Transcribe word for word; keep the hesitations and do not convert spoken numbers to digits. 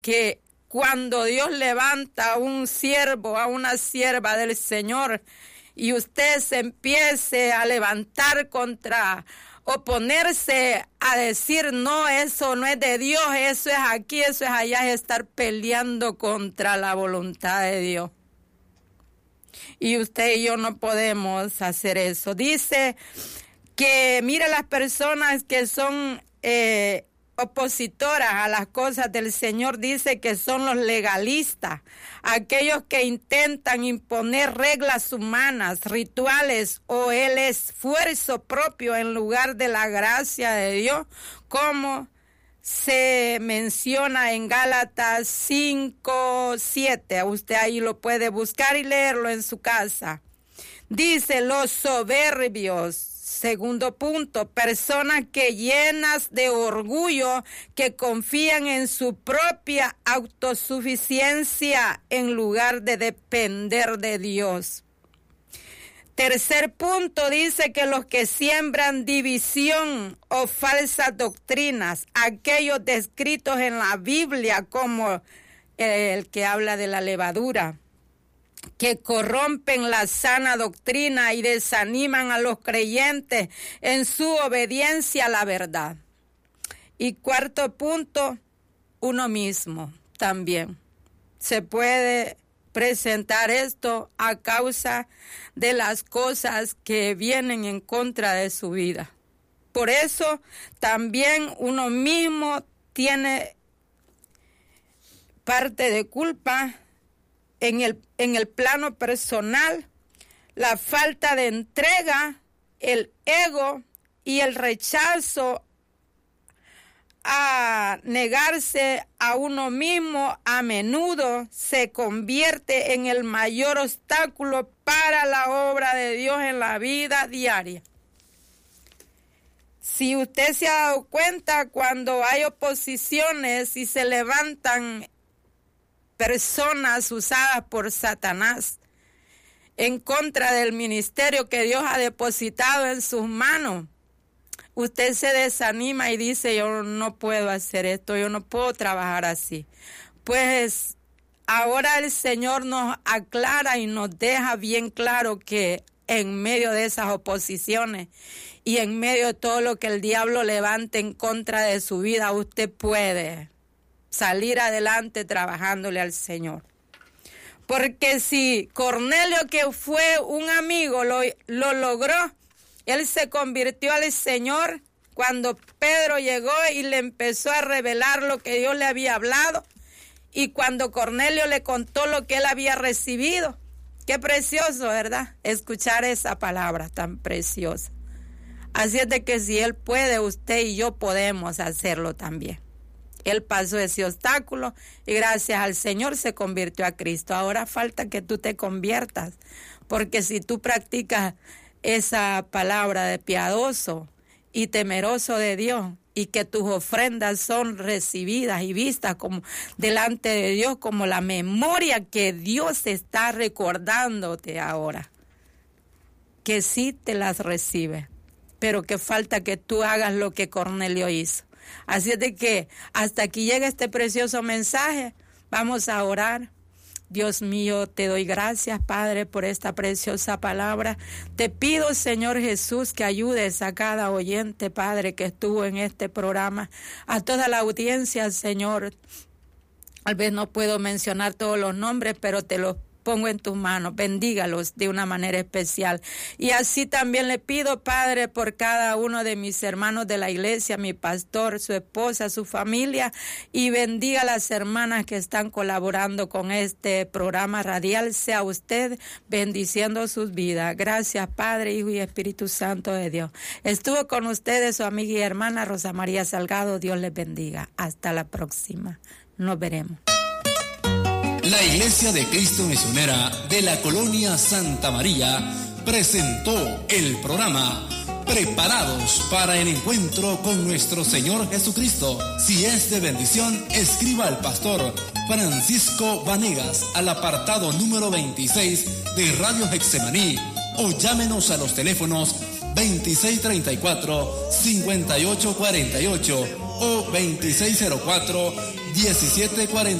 que cuando Dios levanta a un siervo, a una sierva del Señor, y usted se empiece a levantar contra, oponerse a decir, no, eso no es de Dios, eso es aquí, eso es allá, es estar peleando contra la voluntad de Dios. Y usted y yo no podemos hacer eso. Dice que, mira, las personas que son eh, opositoras a las cosas del Señor, dice que son los legalistas, aquellos que intentan imponer reglas humanas, rituales o el esfuerzo propio en lugar de la gracia de Dios, como se menciona en Gálatas cinco, siete. Usted ahí lo puede buscar y leerlo en su casa. Dice, los soberbios, segundo punto, personas que llenas de orgullo, que confían en su propia autosuficiencia en lugar de depender de Dios. Tercer punto, dice que los que siembran división o falsas doctrinas, aquellos descritos en la Biblia como el que habla de la levadura, que corrompen la sana doctrina y desaniman a los creyentes en su obediencia a la verdad. Y cuarto punto, uno mismo también. Se puede presentar esto a causa de las cosas que vienen en contra de su vida. Por eso también uno mismo tiene parte de culpa en el, en el plano personal, la falta de entrega, el ego y el rechazo a negarse a uno mismo a menudo se convierte en el mayor obstáculo para la obra de Dios en la vida diaria. Si usted se ha dado cuenta, cuando hay oposiciones y se levantan personas usadas por Satanás en contra del ministerio que Dios ha depositado en sus manos, usted se desanima y dice, yo no puedo hacer esto, yo no puedo trabajar así. Pues ahora el Señor nos aclara y nos deja bien claro que en medio de esas oposiciones y en medio de todo lo que el diablo levante en contra de su vida, usted puede salir adelante trabajándole al Señor. Porque si Cornelio, que fue un amigo, lo, lo logró, él se convirtió al Señor cuando Pedro llegó y le empezó a revelar lo que Dios le había hablado, y cuando Cornelio le contó lo que él había recibido. Qué precioso, ¿verdad? Escuchar esa palabra tan preciosa. Así es de que si él puede, usted y yo podemos hacerlo también. Él pasó ese obstáculo y gracias al Señor se convirtió a Cristo. Ahora falta que tú te conviertas, porque si tú practicas esa palabra de piadoso y temeroso de Dios, y que tus ofrendas son recibidas y vistas como delante de Dios, como la memoria que Dios está recordándote ahora, que sí te las recibe, pero que falta que tú hagas lo que Cornelio hizo. Así es de que hasta aquí llega este precioso mensaje. Vamos a orar. Dios mío, te doy gracias, Padre, por esta preciosa palabra. Te pido, Señor Jesús, que ayudes a cada oyente, Padre, que estuvo en este programa, a toda la audiencia, Señor. Tal vez no puedo mencionar todos los nombres, pero te los pongo en tus manos, bendígalos de una manera especial. Y así también le pido, Padre, por cada uno de mis hermanos de la iglesia, mi pastor, su esposa, su familia, y bendiga a las hermanas que están colaborando con este programa radial. Sea usted bendiciendo sus vidas. Gracias, Padre, Hijo y Espíritu Santo de Dios. Estuvo con ustedes su amiga y hermana Rosa María Salgado. Dios les bendiga. Hasta la próxima. Nos veremos. La Iglesia de Cristo Misionera de la Colonia Santa María presentó el programa Preparados para el Encuentro con nuestro Señor Jesucristo. Si es de bendición, escriba al pastor Francisco Vanegas al apartado número veintiséis de Radio Hexemaní o llámenos a los teléfonos veintiséis treinta y cuatro, cincuenta y ocho cuarenta y ocho o veintiséis cero cuatro, diecisiete cuarenta